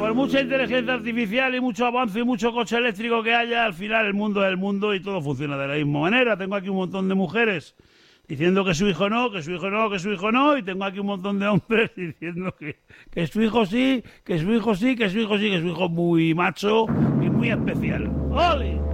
por mucha inteligencia artificial y mucho avance y mucho coche eléctrico que haya, al final el mundo es el mundo y todo funciona de la misma manera. Tengo aquí un montón de mujeres diciendo que su hijo no, que su hijo no, que su hijo no, y tengo aquí un montón de hombres diciendo que su hijo sí, que su hijo sí, que su hijo sí, que su hijo es muy macho y muy especial. ¡Ole!